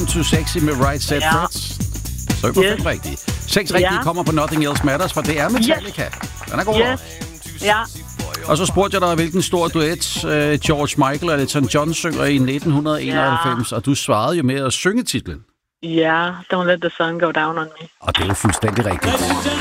I'm Too Sexy med Right Said Fred. Så er det 5 rigtige. 6 rigtige kommer på Nothing Else Matters, for det er Metallica. Den er god. Ja. Og så spurgte jeg dig, hvilken stor duet George Michael og Elton John synger i 1991, og du svarede jo med at synge titlen. Ja, Don't Let the Sun Go Down on Me. Og det er jo fuldstændig rigtigt.